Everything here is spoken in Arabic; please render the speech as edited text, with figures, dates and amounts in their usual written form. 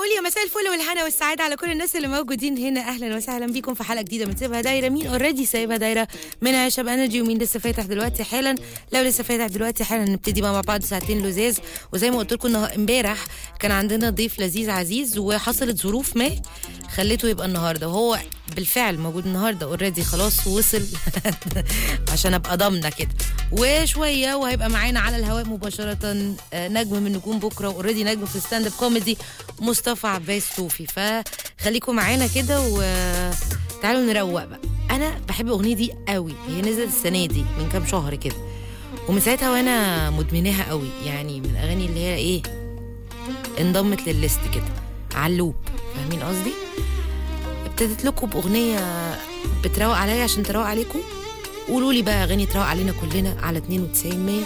بقول يا مساء الفل والهنا والسعاده على كل الناس اللي موجودين هنا. اهلا وسهلا بيكم في حلقه جديده من سيبها دايره. مين اوريدي سايبها دايره من عشب انرجي، ومين لسه فاتح دلوقتي حالا. لو لسه فاتح دلوقتي حالا نبتدي بقى مع بعض ساعتين لزاز. وزي ما قلت لكم امبارح كان عندنا ضيف لذيذ عزيز، وحصلت ظروف ما خليته يبقى النهارده، وهو بالفعل موجود النهارده اوريدي خلاص وصل عشان ابقى ضامنه كده وشويه، وهيبقى معانا على الهواء مباشره نجم من نجوم بكره، واوريدي نجم في ستاند اب كوميدي، مصطفى عباس صوفي. فخليكم معانا كده وتعالوا نروق بقى. انا بحب الاغنيه دي قوي، هي نزلت السنه دي من كام شهر كده، ومن ساعتها وانا مدمناها قوي، يعني من الاغاني اللي هي ايه انضمت للليست كده على اللوب، فاهمين قصدي؟ ابتديت لكم باغنيه بتروق عليا عشان تروق عليكم. قولوا لي بقى اغاني تروق علينا كلنا على 92